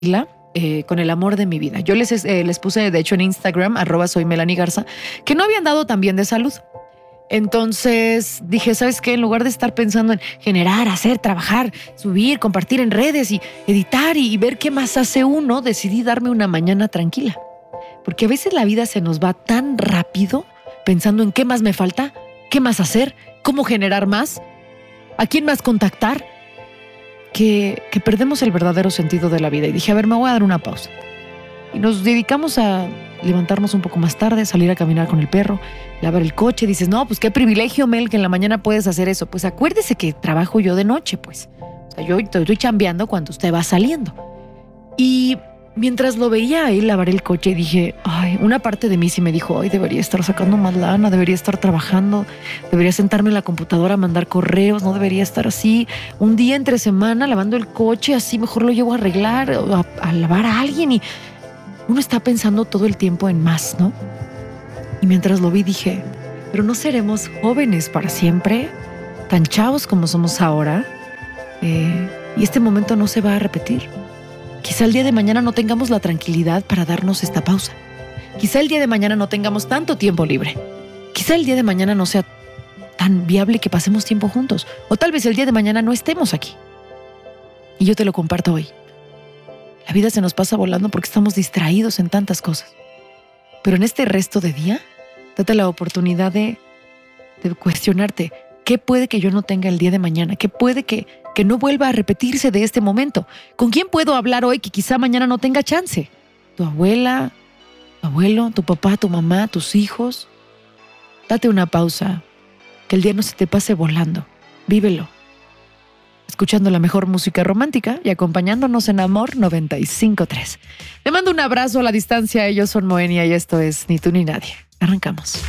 con el amor de mi vida. Yo les puse, de hecho, en Instagram, @soymelanigarza, que no habían dado tan bien de salud. Entonces dije, ¿sabes qué? En lugar de estar pensando en generar, hacer, trabajar, subir, compartir en redes y editar y ver qué más hace uno, decidí darme una mañana tranquila. Porque a veces la vida se nos va tan rápido pensando en qué más me falta, qué más hacer, cómo generar más, a quién más contactar, que perdemos el verdadero sentido de la vida. Y dije, a ver, me voy a dar una pausa. Y nos dedicamos a levantarnos un poco más tarde, salir a caminar con el perro, lavar el coche. Dices, no, pues qué privilegio, Mel, que en la mañana puedes hacer eso. Pues acuérdese que trabajo yo de noche, pues. O sea, yo estoy chambeando cuando usted va saliendo. Y mientras lo veía a él lavar el coche, dije, ay, una parte de mí sí me dijo, ay, debería estar sacando más lana, debería estar trabajando, debería sentarme en la computadora a mandar correos, no debería estar así un día entre semana lavando el coche, así mejor lo llevo a arreglar, a lavar a alguien. Y uno está pensando todo el tiempo en más, ¿no? Y mientras lo vi dije, pero no seremos jóvenes para siempre, tan chavos como somos ahora, y este momento no se va a repetir. Quizá el día de mañana no tengamos la tranquilidad para darnos esta pausa. Quizá el día de mañana no tengamos tanto tiempo libre. Quizá el día de mañana no sea tan viable que pasemos tiempo juntos. O tal vez el día de mañana no estemos aquí. Y yo te lo comparto hoy. La vida se nos pasa volando porque estamos distraídos en tantas cosas. Pero en este resto de día, date la oportunidad de cuestionarte. ¿Qué puede que yo no tenga el día de mañana? ¿Qué puede que no vuelva a repetirse de este momento? ¿Con quién puedo hablar hoy que quizá mañana no tenga chance? ¿Tu abuela, tu abuelo, tu papá, tu mamá, tus hijos? Date una pausa. Que el día no se te pase volando. Vívelo. Escuchando la mejor música romántica y acompañándonos en Amor 95.3. Te mando un abrazo a la distancia. Ellos son Moenia y esto es Ni tú ni nadie. Arrancamos.